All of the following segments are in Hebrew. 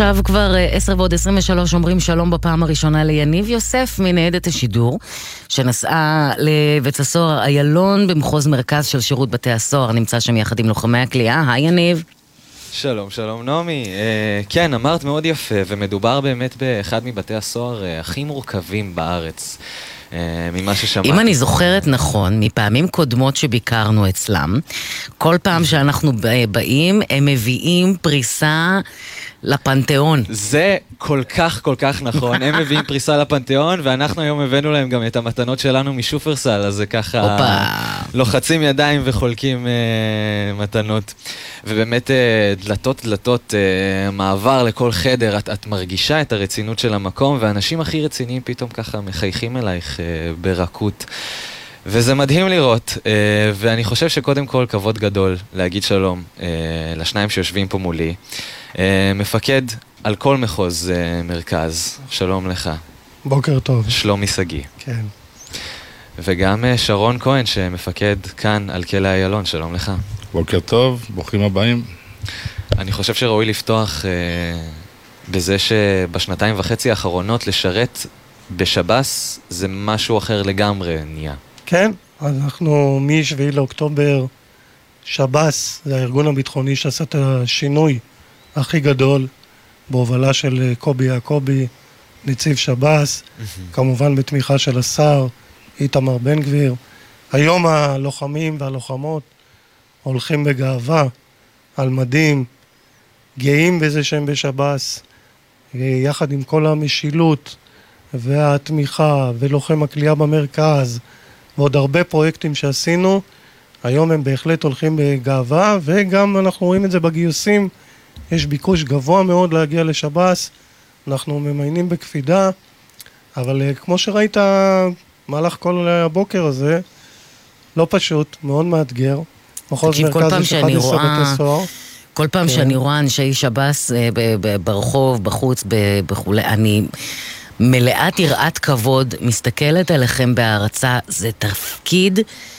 עכשיו כבר 10:23 אומרים שלום בפעם הראשונה ליניב יוסף מניידת השידור, שנסעה לבית הסוהר איילון במחוז מרכז של שירות בתי הסוהר, נמצא שם יחד עם לוחמי הכליאה. היי יניב. שלום, שלום נעמי. כן, אמרת מאוד יפה, ומדובר באמת באחד מבתי הסוהר הכי מורכבים בארץ. ממה ששמעתי. אם אני זוכרת נכון, מפעמים קודמות שביקרנו אצלם, כל פעם שאנחנו באים, הם מביאים פריסה לפנתיאון. זה כל כך נכון. הם מביאים פריסה לפנתיאון, ואנחנו היום הבאנו להם גם את המתנות שלנו משופרסל, אז זה ככה לוחצים ידיים וחולקים מתנות. ובאמת דלתות, מעבר לכל חדר, את מרגישה את הרצינות של המקום, ואנשים הכי רציניים פתאום ככה מחייכים אלייך ברכות. וזה מדהים לראות, ואני חושב שקודם כל כבוד גדול להגיד שלום לשניים שיושבים פה מולי. מפקד על כל מחוז מרכז, שלום לך. בוקר טוב. שלומי סגי. כן. וגם שרון כהן שמפקד כאן על כלא איילון, שלום לך. בוקר טוב, ברוכים הבאים. אני חושב שראוי לפתוח בזה שבשנתיים וחצי האחרונות לשרת בשב"ס זה משהו אחר לגמרי נהיה. כן, אנחנו מ-7 לאוקטובר, שב"ס זה הארגון הביטחוני שעשה את השינוי הכי גדול בהובלה של קובי יעקובי, נציב שב"ס, כמובן בתמיכה של השר איתמר בן גביר. היום הלוחמים והלוחמות הולכים בגאווה על מדים, גאים בזה שהם בשב"ס, יחד עם כל המשילות והתמיכה ולוחם הכלייה במרכז ועוד הרבה פרויקטים שעשינו. היום הם בהחלט הולכים בגאווה, וגם אנחנו רואים את זה בגיוסים. יש ביקוש גבוה מאוד להגיע לשב"ס, אנחנו ממיינים בקפידה, אבל כמו שראית מהלך כל הבוקר הזה, לא פשוט, מאוד מאתגר. מחוז מרכז יש 11 בתי סוהר. כל פעם שאני רואה אנשי שב"ס ברחוב, בחוץ, בכולי, אני מלאת יראת כבוד, מסתכלת עליכם בהערצה. זה תפקיד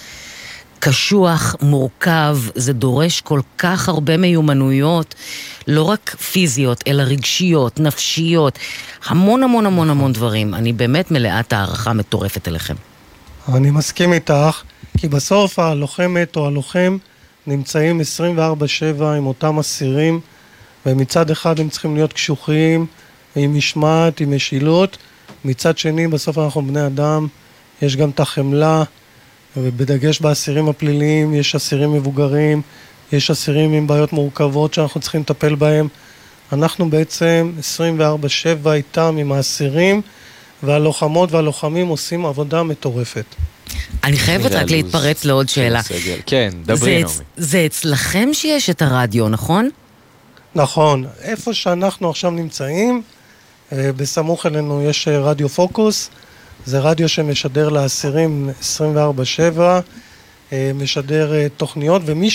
קשוח, מורכב, זה דורש כל כך הרבה מיומנויות, לא רק פיזיות, אלא רגשיות, נפשיות, המון דברים. אני באמת מלאת הערכה מטורפת אליכם. אני מסכים איתך, כי בסוף הלוחמת או הלוחם נמצאים 24/7 עם אותם אסירים, ומצד אחד הם צריכים להיות קשוחים, עם משמעת, עם משילות, מצד שני בסוף אנחנו בני אדם, יש גם את החמלה, ובדגש באסירים הפליליים, יש אסירים מבוגרים, יש אסירים עם בעיות מורכבות שאנחנו צריכים לטפל בהם. אנחנו בעצם 24/7 איתם עם האסירים, והלוחמות והלוחמים עושים עבודה מטורפת. אני חייבת רק להתפרץ לעוד שאלה. כן, דברי נעמי. זה אצלכם שיש את הרדיו, נכון? נכון. איפה שאנחנו עכשיו נמצאים, בסמוך אלינו יש רדיו פוקוס, זה רדיו שמשדר לאסירים 24/7, משדר תוכניות, ומי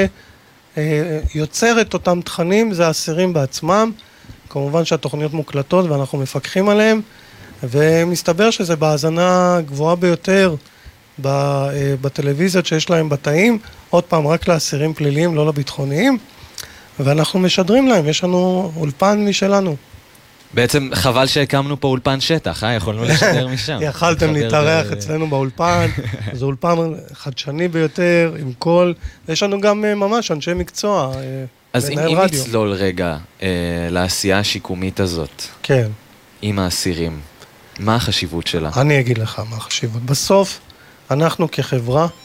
שיוצר את אותם תכנים זה האסירים בעצמם. כמובן שהתוכניות מוקלטות ואנחנו מפקחים עליהם, ומסתבר שזה בהאזנה גבוהה ביותר בטלוויזיות שיש להם בתאים, עוד פעם רק לאסירים פליליים, לא לביטחוניים, ואנחנו משדרים להם, יש לנו אולפן משלנו. בעצם חבל שהקמנו פה אולפן שטח, יכולנו לשדר משם. יכלתם להתארח אצלנו באולפן, זה אולפן חדשני ביותר, עם כל, יש לנו גם ממש אנשי מקצוע, אז אם נצלול רגע לעשייה השיקומית הזאת, כן. עם האסירים, מה החשיבות שלה? אני אגיד לך מה החשיבות. בסוף, אנחנו כחברה